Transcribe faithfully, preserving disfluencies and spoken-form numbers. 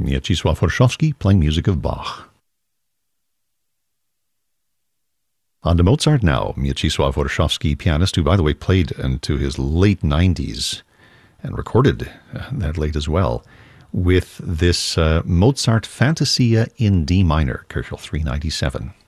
Mieczysław Horszowski playing music of Bach. On to Mozart now. Mieczysław Horszowski, pianist, who, by the way, played into his late nineties and recorded uh, that late as well, with this uh, Mozart Fantasia in D minor, Köchel three ninety-seven.